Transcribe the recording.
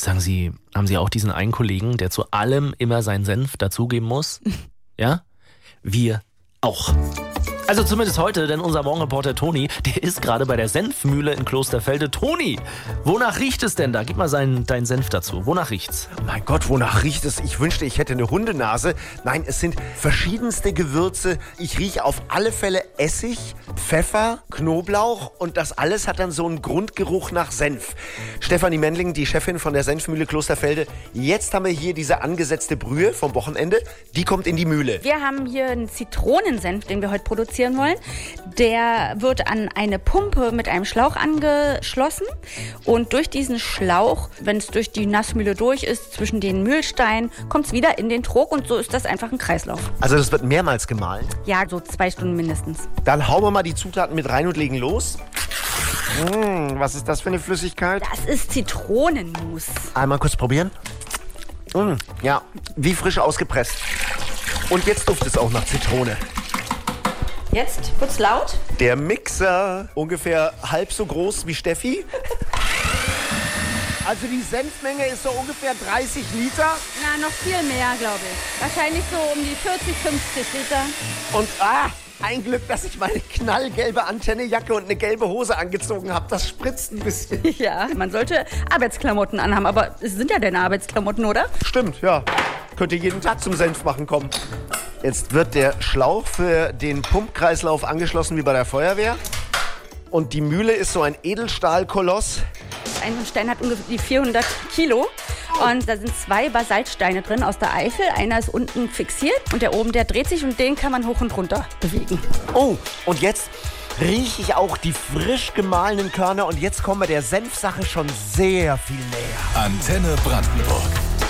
Sagen Sie, haben Sie auch diesen einen Kollegen, der zu allem immer seinen Senf dazugeben muss? Ja? Wir auch. Also zumindest heute, denn unser Morgenreporter Toni, der ist gerade bei der Senfmühle in Klosterfelde. Toni, wonach riecht es denn da? Gib mal deinen Senf dazu. Wonach riecht's? Mein Gott, wonach riecht es? Ich wünschte, ich hätte eine Hundenase. Nein, es sind verschiedenste Gewürze. Ich rieche auf alle Fälle Essig, Pfeffer, Knoblauch und das alles hat dann so einen Grundgeruch nach Senf. Stefanie Mendling, die Chefin von der Senfmühle Klosterfelde. Jetzt haben wir hier diese angesetzte Brühe vom Wochenende. Die kommt in die Mühle. Wir haben hier einen Zitronensenf, den wir heute produzieren wollen. Der wird an eine Pumpe mit einem Schlauch angeschlossen und durch diesen Schlauch, wenn es durch die Nassmühle durch ist, zwischen den Mühlsteinen, kommt es wieder in den Trog und so ist das einfach ein Kreislauf. Also das wird mehrmals gemahlen? Ja, so 2 Stunden mindestens. Dann hauen wir mal die Zutaten mit rein und legen los. Was ist das für eine Flüssigkeit? Das ist Zitronenmus. Einmal kurz probieren. Ja, wie frisch ausgepresst. Und jetzt duftet es auch nach Zitrone. Jetzt wird's laut. Der Mixer, ungefähr halb so groß wie Steffi. Also die Senfmenge ist so ungefähr 30 Liter. Na, noch viel mehr, glaube ich. Wahrscheinlich so um die 40, 50 Liter. Und ein Glück, dass ich meine knallgelbe Antennejacke und eine gelbe Hose angezogen habe. Das spritzt ein bisschen. Ja, man sollte Arbeitsklamotten anhaben, aber es sind ja deine Arbeitsklamotten, oder? Stimmt, ja. Könnt ihr jeden Tag zum Senfmachen kommen. Jetzt wird der Schlauch für den Pumpkreislauf angeschlossen wie bei der Feuerwehr. Und die Mühle ist so ein Edelstahlkoloss. Ein Stein hat ungefähr die 400 Kilo. Und da sind 2 Basaltsteine drin aus der Eifel. Einer ist unten fixiert und der oben, der dreht sich und den kann man hoch und runter bewegen. Oh, und jetzt rieche ich auch die frisch gemahlenen Körner. Und jetzt kommen wir der Senfsache schon sehr viel näher. Antenne Brandenburg.